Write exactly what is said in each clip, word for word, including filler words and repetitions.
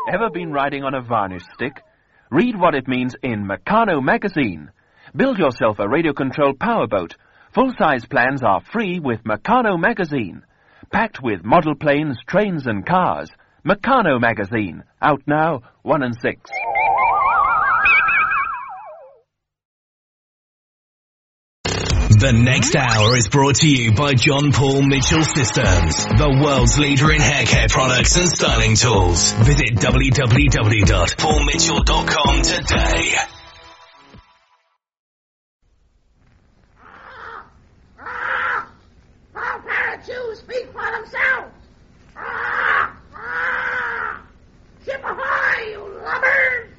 Ever been riding on a varnish stick? Read what it means in Meccano magazine. Build yourself a radio-controlled powerboat. Full-size plans are free with Meccano magazine. Packed with model planes, trains and cars. Meccano magazine. Out now, one and six. The next hour is brought to you by John Paul Mitchell Systems, the world's leader in hair care products and styling tools. Visit w w w dot paul mitchell dot com today. All parachutes speak for themselves. Ah, ah. Ship ahoy, you lubbers!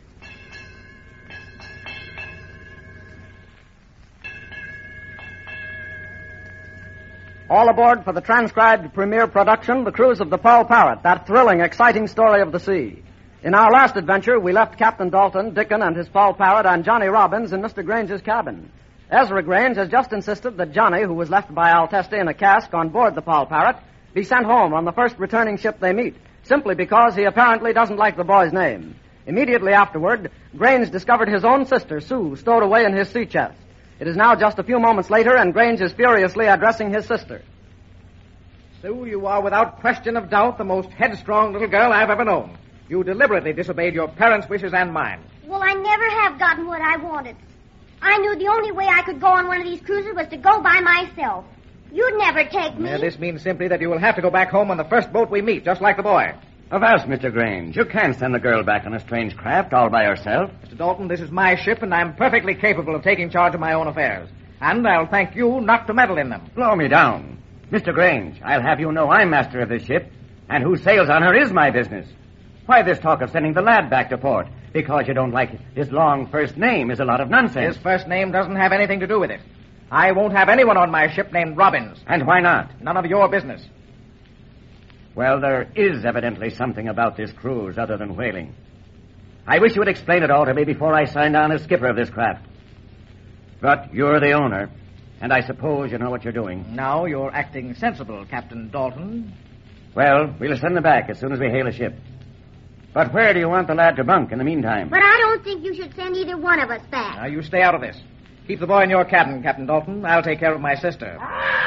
All aboard for the transcribed premiere production, The Cruise of the Paul Parrot, that thrilling, exciting story of the sea. In our last adventure, we left Captain Dalton, Dickon, and his Paul Parrot, and Johnny Robbins in Mister Grange's cabin. Ezra Grange has just insisted that Johnny, who was left by Altesta in a cask on board the Paul Parrot, be sent home on the first returning ship they meet, simply because he apparently doesn't like the boy's name. Immediately afterward, Grange discovered his own sister, Sue, stowed away in his sea chest. It is now just a few moments later, and Grange is furiously addressing his sister. Sue, you are without question of doubt the most headstrong little girl I've ever known. You deliberately disobeyed your parents' wishes and mine. Well, I never have gotten what I wanted. I knew the only way I could go on one of these cruises was to go by myself. You'd never take me. Yeah, this means simply that you will have to go back home on the first boat we meet, just like the boy. Avast, Mister Grange. You can't send the girl back on a strange craft all by herself. Mister Dalton, this is my ship, and I'm perfectly capable of taking charge of my own affairs. And I'll thank you not to meddle in them. Blow me down. Mister Grange, I'll have you know I'm master of this ship, and who sails on her is my business. Why this talk of sending the lad back to port? Because you don't like his long first name is a lot of nonsense. His first name doesn't have anything to do with it. I won't have anyone on my ship named Robbins. And why not? None of your business. Well, there is evidently something about this cruise other than whaling. I wish you would explain it all to me before I signed on as skipper of this craft. But you're the owner, and I suppose you know what you're doing. Now you're acting sensible, Captain Dalton. Well, we'll send them back as soon as we hail a ship. But where do you want the lad to bunk in the meantime? But I don't think you should send either one of us back. Now, you stay out of this. Keep the boy in your cabin, Captain Dalton. I'll take care of my sister.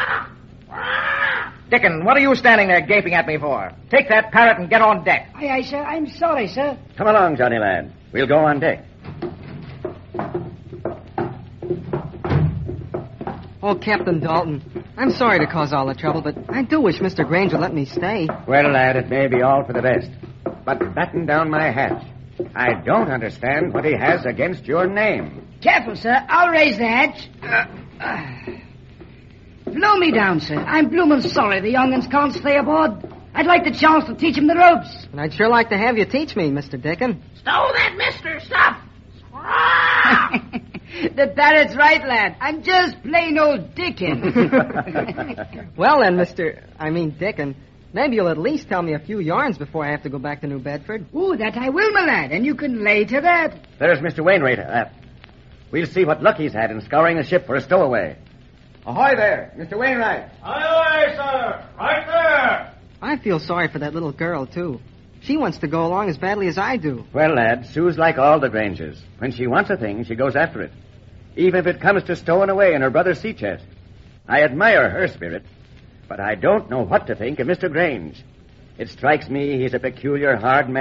Dickon, what are you standing there gaping at me for? Take that parrot and get on deck. Aye, aye, sir. I'm sorry, sir. Come along, Johnny lad. We'll go on deck. Oh, Captain Dalton, I'm sorry to cause all the trouble, but I do wish Mister Grange would let me stay. Well, lad, it may be all for the best. But batten down my hatch. I don't understand what he has against your name. Careful, sir. I'll raise the hatch. Uh, uh. Blow me down, sir. I'm bloomin' sorry the young'uns can't stay aboard. I'd like the chance to teach 'em the ropes. And I'd sure like to have you teach me, Mister Dickon. Stow that, mister. Stop. The parrot's right, lad. I'm just plain old Dickon. Well, then, Mister... I mean, Dickon, maybe you'll at least tell me a few yarns before I have to go back to New Bedford. Oh, that I will, my lad, and you can lay to that. There's Mister Wainwright. Uh, we'll see what luck he's had in scouring the ship for a stowaway. Ahoy there, Mister Wainwright. Aye, aye, sir. Right there. I feel sorry for that little girl, too. She wants to go along as badly as I do. Well, lad, Sue's like all the Granges. When she wants a thing, she goes after it. Even if it comes to stowing away in her brother's sea chest. I admire her spirit, but I don't know what to think of Mister Grange. It strikes me he's a peculiar hard man.